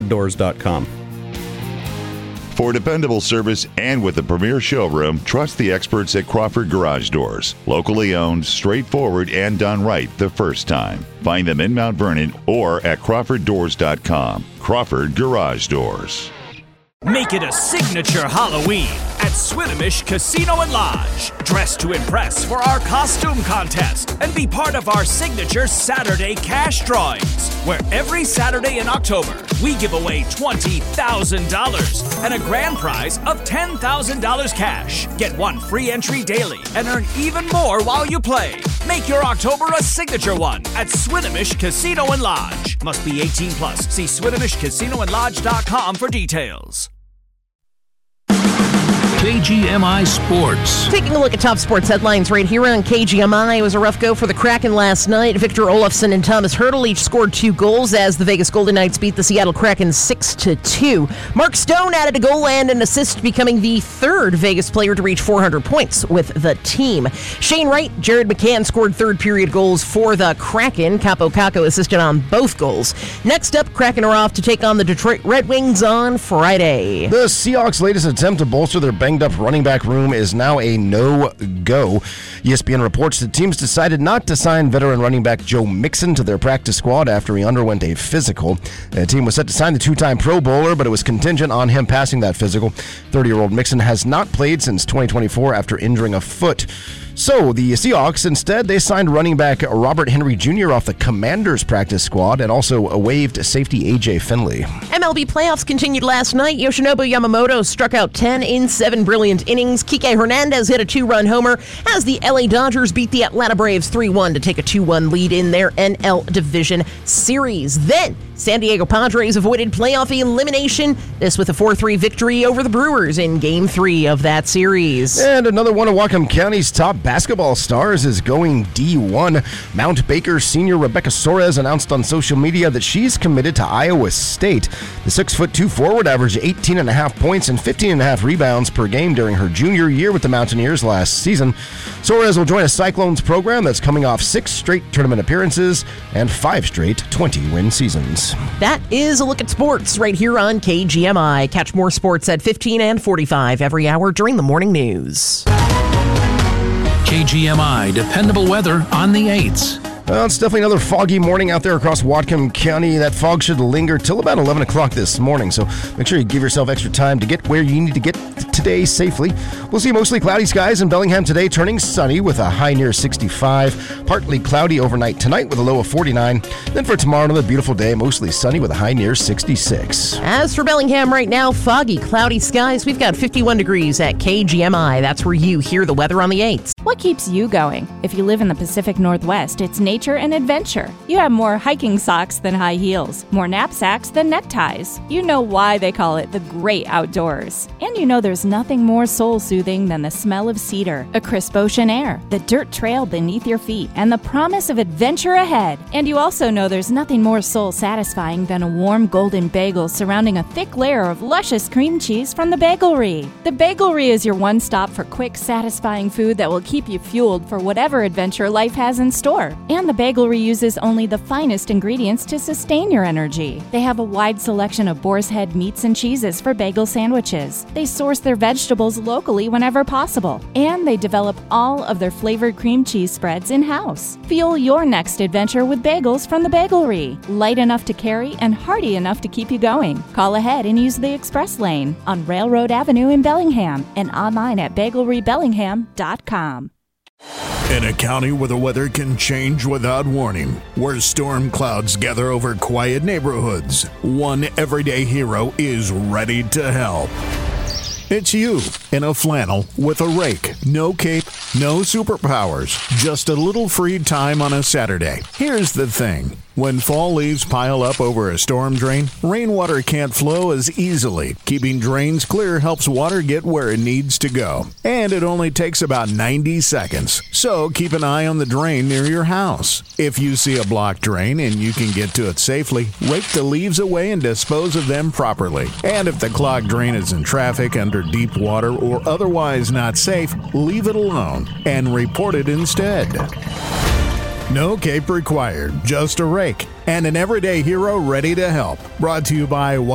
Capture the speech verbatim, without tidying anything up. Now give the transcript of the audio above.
crawford doors dot com. For dependable service and with a premier showroom, trust the experts at Crawford Garage Doors. Locally owned, straightforward, and done right the first time. Find them in Mount Vernon or at crawford doors dot com. Crawford Garage Doors. Make it a signature Halloween at Swinomish Casino and Lodge. Dress to impress for our costume contest and be part of our signature Saturday cash drawings, where every Saturday in October, we give away twenty thousand dollars and a grand prize of ten thousand dollars cash. Get one free entry daily and earn even more while you play. Make your October a signature one at Swinomish Casino and Lodge. Must be eighteen plus. See Swinomish Casino and Lodge dot com for details. K G M I Sports. Taking a look at top sports headlines right here on K G M I. It was a rough go for the Kraken last night. Victor Olofsson and Thomas Hertl each scored two goals as the Vegas Golden Knights beat the Seattle Kraken six to two. Mark Stone added a goal and an assist, becoming the third Vegas player to reach four hundred points with the team. Shane Wright, Jared McCann scored third period goals for the Kraken. Capo Caco assisted on both goals. Next up, Kraken are off to take on the Detroit Red Wings on Friday. The Seahawks' latest attempt to bolster their banged up running back room is now a no-go. E S P N reports the teams decided not to sign veteran running back Joe Mixon to their practice squad after he underwent a physical. The team was set to sign the two-time Pro Bowler, but it was contingent on him passing that physical. thirty-year-old Mixon has not played since twenty twenty-four after injuring a foot. So the Seahawks, instead, they signed running back Robert Henry Junior off the Commanders practice squad and also waived safety A J Finley. M L B playoffs continued last night. Yoshinobu Yamamoto struck out ten in seven brilliant innings. Kike Hernandez hit a two-run homer as the L A Dodgers beat the Atlanta Braves three one to take a two one lead in their N L Division Series. Then, San Diego Padres avoided playoff elimination, this with a four three victory over the Brewers in Game three of that series. And another one of Whatcom County's top basketball stars is going D one. Mount Baker senior Rebecca Soares announced on social media that she's committed to Iowa State. The six foot two forward averaged eighteen and a half points and fifteen and a half rebounds per game during her junior year with the Mountaineers last season. Soares will join a Cyclones program that's coming off six straight tournament appearances and five straight twenty-win seasons. That is a look at sports right here on K G M I. Catch more sports at fifteen and forty-five every hour during the morning news. K G M I dependable weather on the eights. Well, it's definitely another foggy morning out there across Whatcom County. That fog should linger till about eleven o'clock this morning, so make sure you give yourself extra time to get where you need to get today safely. We'll see mostly cloudy skies in Bellingham today, turning sunny with a high near sixty-five. Partly cloudy overnight tonight with a low of forty-nine. Then for tomorrow, another beautiful day, mostly sunny with a high near sixty-six. As for Bellingham right now, foggy, cloudy skies. We've got fifty-one degrees at K G M I. That's where you hear the weather on the eights. What keeps you going? If you live in the Pacific Northwest, it's nature and adventure. You have more hiking socks than high heels, more knapsacks than neckties. You know why they call it the great outdoors. And you know there's nothing more soul-soothing than the smell of cedar, a crisp ocean air, the dirt trail beneath your feet, and the promise of adventure ahead. And you also know there's nothing more soul-satisfying than a warm golden bagel surrounding a thick layer of luscious cream cheese from the Bagelry. The Bagelry is your one stop for quick, satisfying food that will keep you fueled for whatever adventure life has in store. And the Bagelry uses only the finest ingredients to sustain your energy. They have a wide selection of boar's head meats and cheeses for bagel sandwiches. They source their vegetables locally whenever possible. And they develop all of their flavored cream cheese spreads in-house. Fuel your next adventure with bagels from the Bagelry. Light enough to carry and hearty enough to keep you going. Call ahead and use the express lane on Railroad Avenue in Bellingham and online at bagelry bellingham dot com. In a county where the weather can change without warning, where storm clouds gather over quiet neighborhoods, one everyday hero is ready to help. It's you in a flannel with a rake, no cape, no superpowers, just a little free time on a Saturday. Here's the thing. When fall leaves pile up over a storm drain, rainwater can't flow as easily. Keeping drains clear helps water get where it needs to go. And it only takes about ninety seconds. So keep an eye on the drain near your house. If you see a blocked drain and you can get to it safely, rake the leaves away and dispose of them properly. And if the clogged drain is in traffic, under deep water, or otherwise not safe, leave it alone and report it instead. No cape required, just a rake and an everyday hero ready to help. Brought to you by